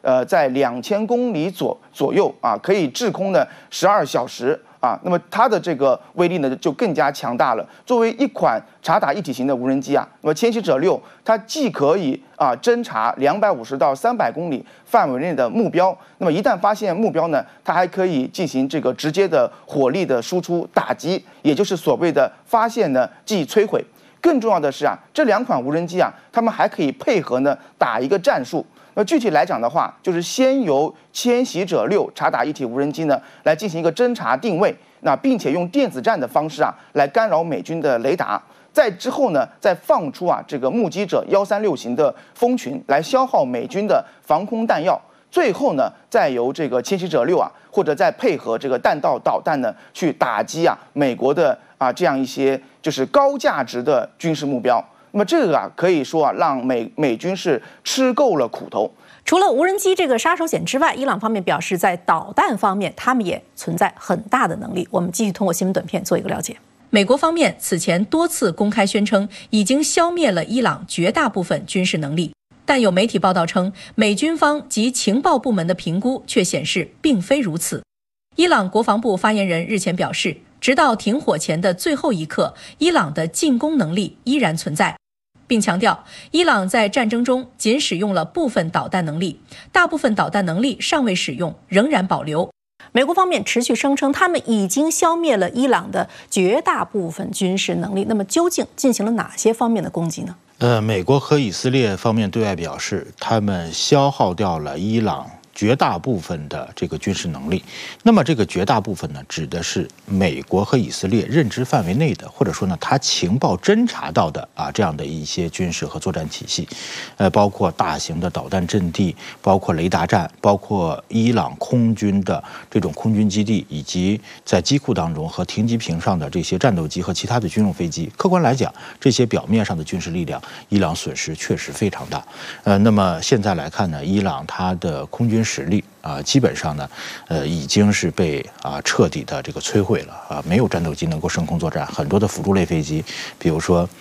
在2000公里左右啊，可以滞空呢12小时。啊，那么它的这个威力呢就更加强大了。作为一款察打一体型的无人机啊，那么千禧者6它既可以侦察250到300公里范围内的目标，那么一旦发现目标呢，它还可以进行这个直接的火力的输出打击，也就是所谓的发现呢即摧毁。更重要的是啊，这2款无人机啊，它们还可以配合呢打一个战术。那具体来讲的话，就是先由千禧者6察打一体无人机呢来进行一个侦察定位，那并且用电子战的方式啊来干扰美军的雷达。在之后呢，再放出这个目击者136型的蜂群来消耗美军的防空弹药。最后呢，再由这个千禧者6或者再配合这个弹道导弹呢去打击美国的这样一些就是高价值的军事目标。那么这个可以说让美军是吃够了苦头。 除了无人机这个杀手锏之外，伊朗方面表示，在导弹方面，他们也存在很大的能力。我们继续通过新闻短片做一个了解。美国方面此前多次公开宣称，已经消灭了伊朗绝大部分军事能力，但有媒体报道称，美军方及情报部门的评估却显示并非如此。伊朗国防部发言人日前表示，直到停火前的最后一刻，伊朗的进攻能力依然存在，并强调伊朗在战争中仅使用了部分导弹能力，大部分导弹能力尚未使用，仍然保留。美国方面持续声称，他们已经消灭了伊朗的绝大部分军事能力。那么究竟进行了哪些方面的攻击呢？ 美国和以色列方面对外表示，他们消耗掉了伊朗绝大部分的这个军事能力。那么这个绝大部分呢，指的是美国和以色列认知范围内的，或者说呢，他情报侦察到的这样的一些军事和作战体系，包括大型的导弹阵地，包括雷达站，包括伊朗空军的这种空军基地，以及在机库当中和停机坪上的这些战斗机和其他的军用飞机。客观来讲，这些表面上的军事力量，伊朗损失确实非常大。那么现在来看呢，伊朗它的空军实力基本上呢，已经是被彻底的这个摧毁了没有战斗机能够升空作战，很多的辅助类飞机，比如说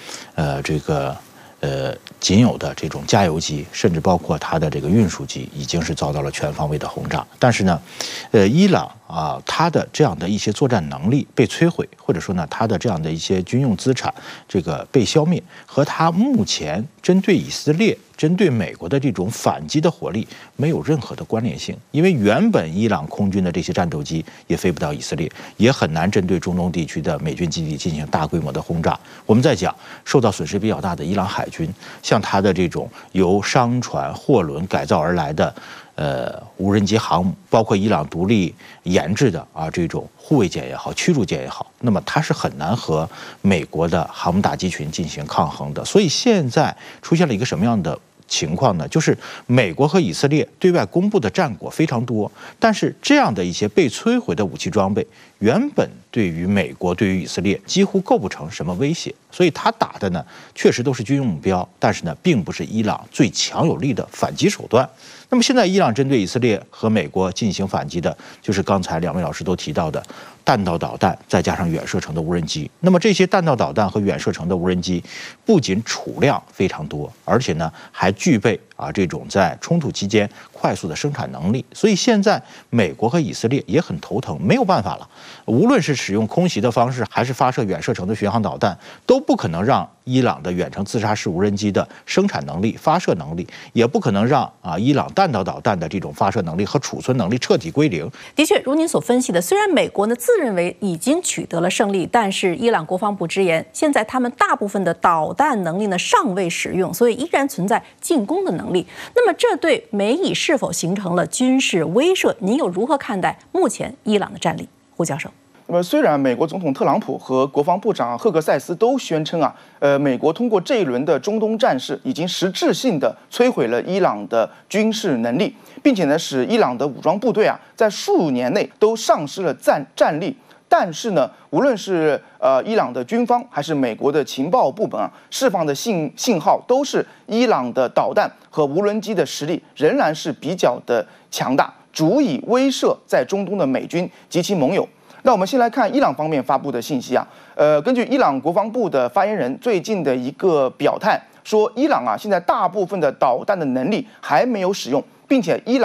仅有的这种加油机，甚至包括它的这个运输机，已经是遭到了全方位的轰炸。但是呢，伊朗它的这样的一些作战能力被摧毁，或者说呢，它的这样的一些军用资产这个被消灭，和它目前针对以色列、针对美国的这种反击的火力没有任何的关联性。因为原本伊朗空军的这些战斗机也飞不到以色列，也很难针对中东地区的美军基地进行大规模的轰炸。我们在讲受到损失比较大的伊朗海军，像它的这种由商船、货轮改造而来的无人机航母，包括伊朗独立研制的这种护卫舰也好、驱逐舰也好，那么它是很难和美国的航母打击群进行抗衡的。所以现在出现了一个什么样的情况呢？就是美国和以色列对外公布的战果非常多，但是这样的一些被摧毁的武器装备，原本对于美国、对于以色列几乎构不成什么威胁，所以他打的呢，确实都是军用目标，但是呢，并不是伊朗最强有力的反击手段。那么现在伊朗针对以色列和美国进行反击的，就是刚才2位老师都提到的弹道导弹，再加上远射程的无人机。那么这些弹道导弹和远射程的无人机，不仅储量非常多，而且呢还具备这种在冲突期间快速的生产能力。所以现在美国和以色列也很头疼，没有办法了。无论是使用空袭的方式，还是发射远射程的巡航导弹，都不可能让伊朗的远程自杀式无人机的生产能力、发射能力，也不可能让伊朗弹道导弹的这种发射能力和储存能力彻底归零。 的确，如您所分析的，虽然美国呢自认为已经取得了胜利，但是伊朗国防部直言，现在他们大部分的导弹能力呢尚未使用，所以依然存在进攻的能力。那么这对美以是否形成了军事威慑？您又如何看待目前伊朗的战力？胡教授。 那么，虽然美国总统特朗普和国防部长赫格塞斯都宣称美国通过这一轮的中东战事已经实质性的摧毁了伊朗的军事能力，并且呢，使伊朗的武装部队在数年内都丧失了战力。但是呢，无论是伊朗的军方还是美国的情报部门释放的信号，都是伊朗的导弹和无人机的实力仍然是比较的强大，足以威慑在中东的美军及其盟友。那我们先来看伊朗方面发布的信息根据伊朗国防部的发言人最近的一个表态，说伊朗现在大部分的导弹的能力还没有使用，并且伊朗